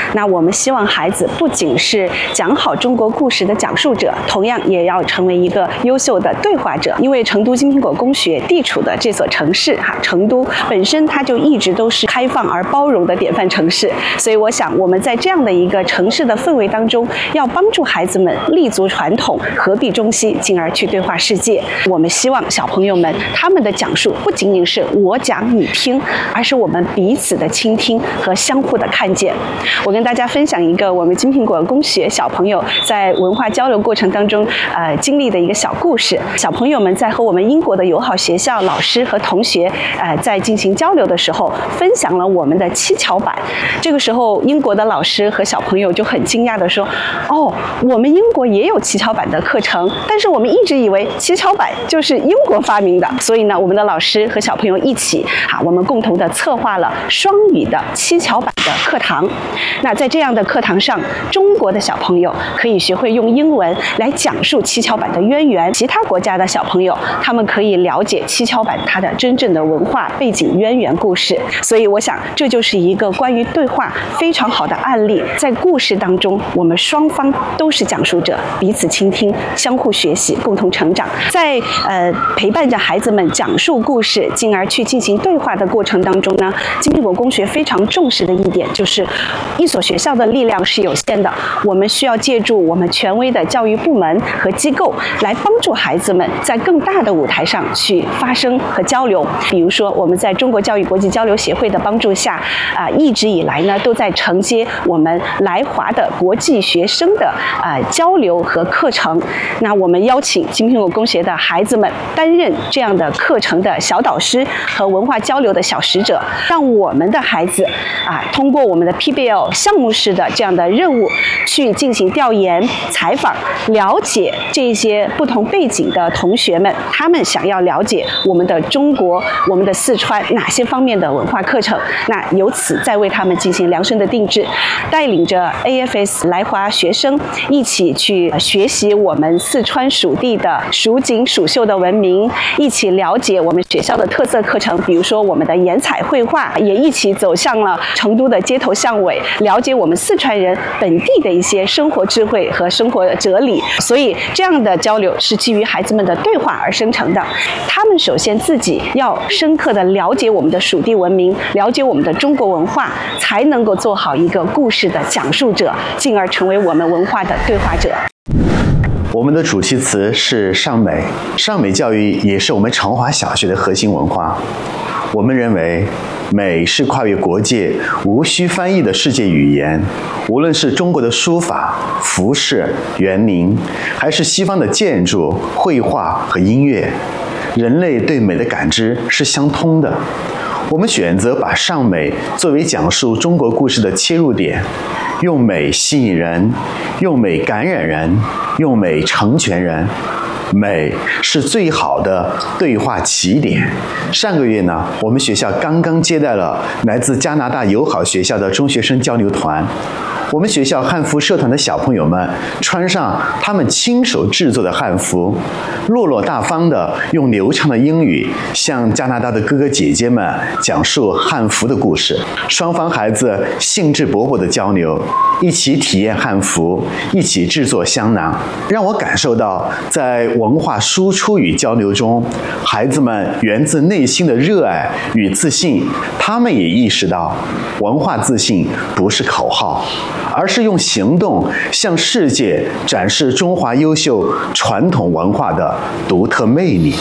那我们希望孩子不仅是讲好中国故事的讲述者，同样也要成为一个优秀的对话者。因为成都金苹果公学地处的这所城市成都本身它就一直都是开放而包容的典范城市，所以我想我们在这样的一个城市的氛围当中，要帮助孩子们立足传统，合璧中西，进而去对话世界。我们希望小朋友们他们的讲述不仅仅是我讲你听，而是我们彼此的倾听和相互的看见。我跟大家分享一个我们金苹果公学小朋友在文化交流过程当中经历的一个小故事。小朋友们在和我们英国的友好学校老师和同学在进行交流的时候，分享了我们的七巧板。这个时候英国的老师和小朋友就很惊讶地说，哦，我们英国也有七巧板的课程，但是我们一直以为七巧板就是英国发明的。所以呢，我们的老师和小朋友一起我们共同的策划了双语的七巧板的课堂。那在这样的课堂上，中国的小朋友可以学会用英文来讲述七巧板的渊源，其他国家的小朋友他们可以了解七巧板它的真正的文化背景渊源故事。所以我想这就是一个关于对话非常好的案例。在故事当中，我们双方都是讲述者，彼此倾听，相互学习，共同成长。在陪伴着孩子们讲述故事，进而去进行对话的过程当中呢，金苹果公学非常重视的一点就是一所学校的力量是有限的，我们需要借助我们权威的教育部门和机构来帮助孩子们在更大的舞台上去发声和交流。比如说我们在中国教育国际交流协会的帮助下一直以来呢都在承接我们来华的国际学生的交流和课程。那我们邀请金苹果公学的孩子们担任这样的课程的小导师和文化交流的小使者，让我们的孩子通过我们的 PBL 项目式的这样的任务去进行调研采访，了解这些不同背景的同学们，他们想要了解我们的中国，我们的四川哪些方面的文化课程，那由此再为他们进行量身的定制，带领着 AFS 来华学生一起去学习我们四川属地的蜀锦蜀绣的文明，一起了解我们学校的特色课程，比如说我们的颜彩绘画，也一起走向了成都的街头巷尾，了解我们四川人本地的一些生活智慧和生活哲理。所以这样的交流是基于孩子们的对话而生成的。他们首先自己要深刻的了解我们的属地文明，了解我们的中国文化，才能够做好一个故事的讲述者，进而成为我们文化的对话者。 我们的主题词是尚美，尚美教育也是我们成华小学的核心文化。我们认为美是跨越国界无需翻译的世界语言，无论是中国的书法、服饰、园林，还是西方的建筑、绘画和音乐，人类对美的感知是相通的。我们选择把尚美作为讲述中国故事的切入点，用美吸引人，用美感染人，用美成全人。美是最好的对话起点。上个月呢，我们学校刚刚接待了来自加拿大友好学校的中学生交流团。我们学校汉服社团的小朋友们穿上他们亲手制作的汉服，落落大方地用流畅的英语向加拿大的哥哥姐姐们讲述汉服的故事。双方孩子兴致勃勃地交流，一起体验汉服，一起制作香囊，让我感受到在文化输出与交流中，孩子们源自内心的热爱与自信。他们也意识到，文化自信不是口号，而是用行动向世界展示中华优秀传统文化的独特魅力。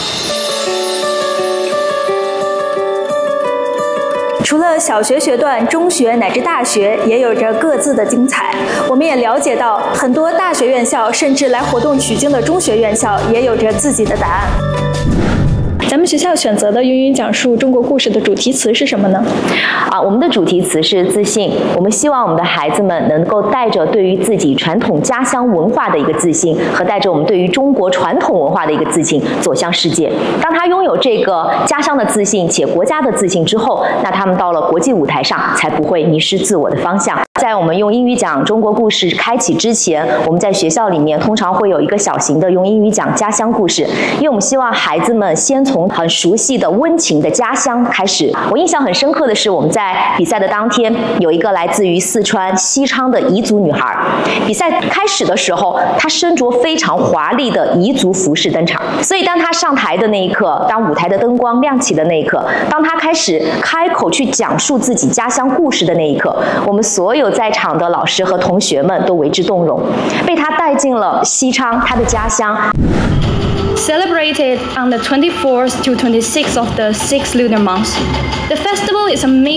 除了小学学段，中学乃至大学也有着各自的精彩。我们也了解到，很多大学院校甚至来活动取经的中学院校也有着自己的答案。咱们学校选择的芸芸讲述中国故事的主题词是什么呢？ 我们的主题词是自信。我们希望我们的孩子们能够带着对于自己传统家乡文化的一个自信，和带着我们对于中国传统文化的一个自信走向世界。当他拥有这个家乡的自信且国家的自信之后，那他们到了国际舞台上才不会迷失自我的方向。 在我们用英语讲中国故事开启之前，我们在学校里面通常会有一个小型的用英语讲家乡故事，因为我们希望孩子们先从很熟悉的温情的家乡开始。我印象很深刻的是，我们在比赛的当天，有一个来自于四川西昌的彝族女孩。比赛开始的时候，她身着非常华丽的彝族服饰登场，所以当她上台的那一刻，当舞台的灯光亮起的那一刻，当她开始开口去讲述自己家乡故事的那一刻，我们所有在场的老师和同学们都为之动容，被她带进了西昌，她的家乡。 Celebrated on the 24th to 26th of the 6th lunar month, the festival is a